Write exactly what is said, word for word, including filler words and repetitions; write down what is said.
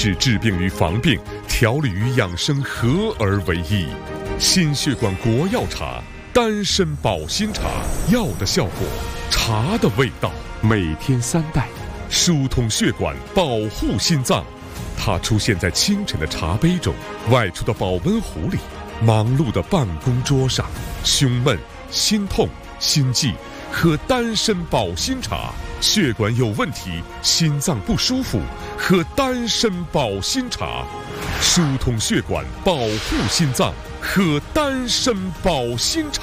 使治病与防病、调理与养生合而为一。心血管国药茶，丹参保心茶，药的效果，茶的味道，每天三袋，疏通血管，保护心脏。它出现在清晨的茶杯中，外出的保温壶里，忙碌的办公桌上。胸闷、心痛、心悸，喝丹参保心茶；血管有问题、心脏不舒服，喝丹参保心茶。疏通血管，保护心脏，喝丹参保心茶。